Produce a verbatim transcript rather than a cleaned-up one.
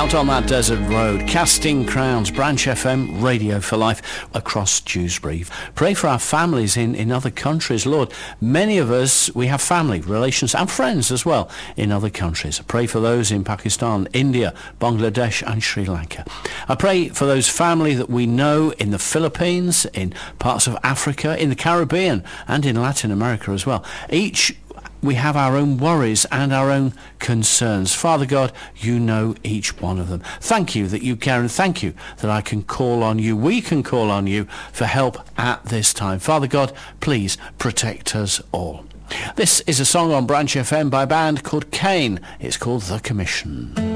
Out on that desert road, Casting Crowns, Branch F M, Radio for Life across Dewsbury. Pray for our families in, in other countries, Lord. Many of us, we have family, relations and friends as well in other countries. I pray for those in Pakistan, India, Bangladesh and Sri Lanka. I pray for those family that we know in the Philippines, in parts of Africa, in the Caribbean and in Latin America as well. Each we have our own worries and our own concerns. Father God, you know each one of them. Thank you that you care, and thank you that I can call on you. We can call on you for help at this time. Father God, please protect us all. This is a song on Branch F M by a band called Cain. It's called The Commission.